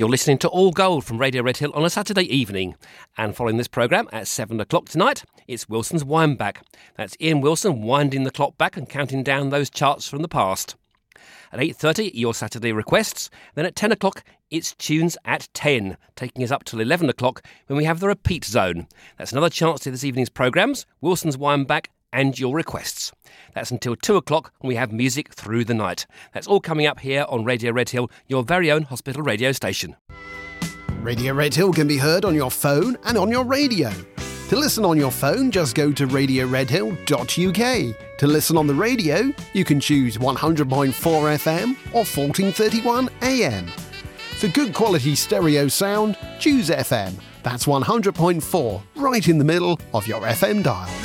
You're listening to All Gold from Radio Red Hill on a Saturday evening. And following this programme at 7 o'clock tonight, it's Wilson's Wind Back. That's Ian Wilson winding the clock back and counting down those charts from the past. At 8:30, your Saturday requests. Then at 10 o'clock, it's Tunes at 10, taking us up till 11 o'clock when we have the Repeat Zone. That's another chance to this evening's programmes, Wilson's Wind Back and your requests. That's until 2 o'clock when we have music through the night. That's all coming up here on Radio Red Hill, your very own hospital radio station. Radio Red Hill can be heard on your phone and on your radio. To listen on your phone, just go to radioredhill.uk. To listen on the radio, you can choose 100.4 FM or 1431 AM. For good quality stereo sound, choose FM. That's 100.4, right in the middle of your FM dial.